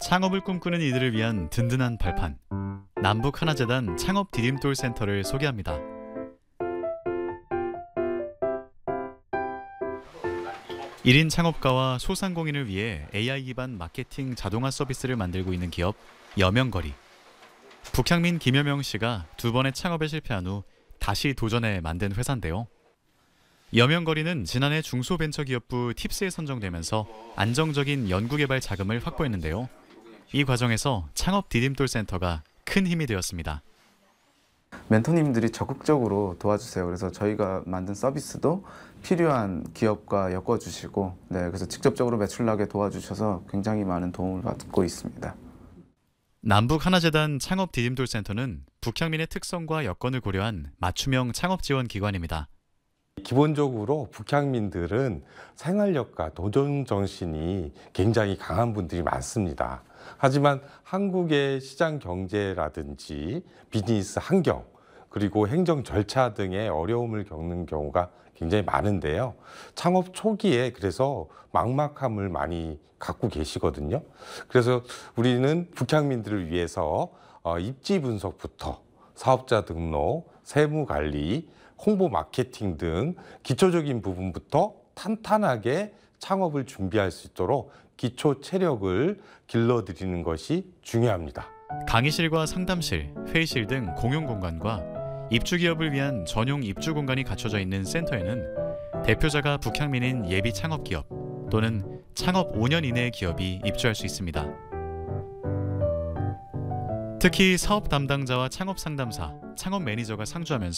창업을 꿈꾸는 이들을 위한 든든한 발판. 남북하나재단 창업 디딤돌 센터를 소개합니다. 일 인 창업가와 소상공인을 위해 AI 기반 마케팅 자동화 서비스를 만들고 있는 기업 여명거리. 북향민 김여명 씨가 두 번의 창업에 실패한 후 다시 도전해 만든 회사인데요. 여명거리는 지난해 중소벤처기업부 팁스에 선정되면서 안정적인 연구개발 자금을 확보했는데요. 이 과정에서 창업 디딤돌 센터가 큰 힘이 되었습니다. 멘토님들이 적극적으로 도와주세요. 그래서 저희가 만든 서비스도 필요한 기업과 엮어주시고, 그래서 직접적으로 매출나게 도와주셔서 굉장히 많은 도움을 받고 있습니다. 남북하나재단 창업 디딤돌 센터는 북향민의 특성과 여건을 고려한 맞춤형 창업 지원 기관입니다. 기본적으로 북향민들은 생활력과 도전 정신이 굉장히 강한 분들이 많습니다. 하지만 한국의 시장 경제라든지 비즈니스 환경, 그리고 행정 절차 등의 어려움을 겪는 경우가 굉장히 많은데요. 창업 초기에 그래서 막막함을 많이 갖고 계시거든요. 그래서 우리는 북향민들을 위해서 입지 분석부터 사업자 등록, 세무 관리, 홍보 마케팅 등 기초적인 부분부터 탄탄하게 창업을 준비할 수 있도록 기초 체력을 길러드리는 것이 중요합니다. 강의실과 상담실, 회의실 등 공용 공간과 입주기업을 위한 전용 입주 공간이 갖춰져 있는 센터에는 대표자가 북향민인 예비 창업기업 또는 창업 5년 이내의 기업이 입주할 수 있습니다. 특히 사업 담당자와 창업 상담사, 창업 매니저가 상주하면서